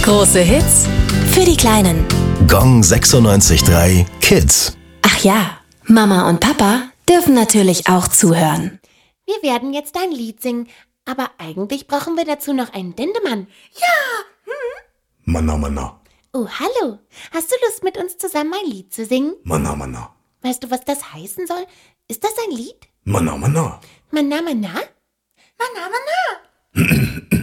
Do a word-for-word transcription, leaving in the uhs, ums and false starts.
Große Hits für die Kleinen. Gong sechsundneunzig Komma drei Kids. Ach ja, Mama und Papa dürfen natürlich auch zuhören. Wir werden jetzt ein Lied singen, aber eigentlich brauchen wir dazu noch einen Dendemann. Ja! Hm? Manna, manna. Oh, hallo. Hast du Lust, mit uns zusammen ein Lied zu singen? Manna, manna. Weißt du, was das heißen soll? Ist das ein Lied? Manna, manna. Manna, manna? Manna, manna.